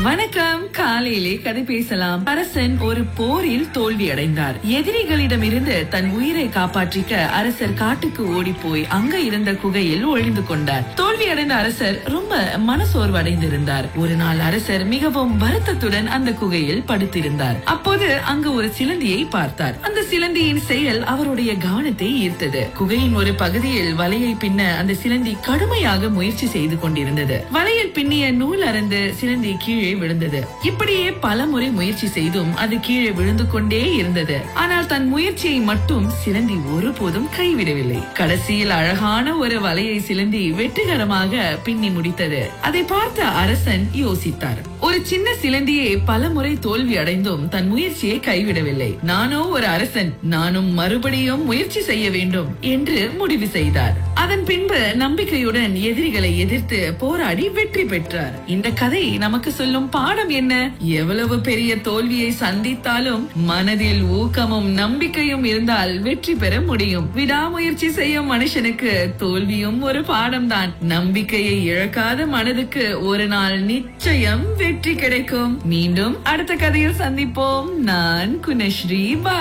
வணக்கம். காலையிலே கதை பேசலாம். அரசன் ஒரு போரில் தோல்வி அடைந்தார். எதிரிகளிடமிருந்து தன் உயிரை காப்பாற்றிக்க அரசர் காட்டுக்கு ஓடி போய் அங்க இருந்த குகையில் ஒளிந்து கொண்டார். தோல்வி அடைந்த அரசர் ரொம்ப மனசோர்வு அடைந்திருந்தார். ஒரு நாள் அரசர் மிகவும் வருத்தத்துடன் அந்த குகையில் படுத்திருந்தார். அப்போது அங்கு ஒரு சிலந்தியை பார்த்தார். அந்த சிலந்தியின் செயல் அவருடைய கவனத்தை ஈர்த்தது. குகையின் ஒரு பகுதியில் வலையை பின்ன அந்த சிலந்தி கடுமையாக முயற்சி செய்து கொண்டிருந்தது. வலையில் பின்னிய நூல் அறுந்து சிலந்தி கீழே விழுந்தது. இப்படியே பல முறை முயற்சி செய்தும் அது கீழே விழுந்து கொண்டே இருந்தது. ஆனால் தன் முயற்சியை மட்டும் சிலந்தி ஒருபோதும் கைவிடவில்லை. கடைசியில் அழகான ஒரு வலையை சிலந்தி வெற்றிகரமாக பின்னி முடித்தது. அதை பார்த்த அரசன் யோசித்தார். ஒரு சின்ன சிலந்தியே பல முறை தோல்வி அடைந்தும் தன் முயற்சியை கைவிடவில்லை. நானோ ஒரு அரசன், நானும் மறுபடியும் முயற்சி செய்ய வேண்டும் என்று முடிவு செய்தார். அதன் பின்பு நம்பிக்கையுடன் எதிரிகளை எதிர்த்து போராடி வெற்றி பெற்றார். இந்த கதை நமக்கு சொல்லும் பாடம் என்ன? எவ்வளவு பெரிய தோல்வியை சந்தித்தாலும் மனதில் ஊக்கமும் நம்பிக்கையும் இருந்தால் வெற்றி பெற முடியும். விடாமுயற்சி செய்யும் மனுஷனுக்கு தோல்வியும் ஒரு பாடம்தான். நம்பிக்கையை இழக்காத மனதுக்கு ஒரு நாள் நிச்சயம் வெற்றி கிடைக்கும். மீண்டும் அடுத்த கதையில் சந்திப்போம். நான் குணஸ்ரீ.